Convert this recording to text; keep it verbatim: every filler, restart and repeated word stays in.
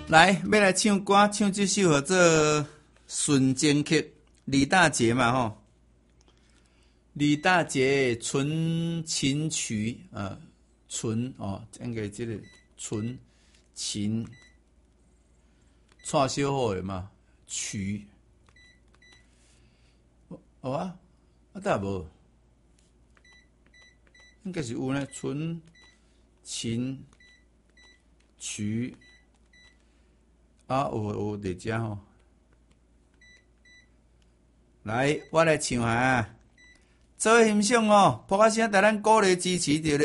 来，要来唱歌，唱这首叫做《纯情曲》，李大杰嘛吼。李大杰《纯情曲》啊，纯哦，应该这个纯情，串小好的嘛，曲。有啊，啊倒无，应该是有呢，纯情曲。啊，有有伫遮吼，来，我来唱下，做欣赏哦，播个声，带咱鼓励支持着咧。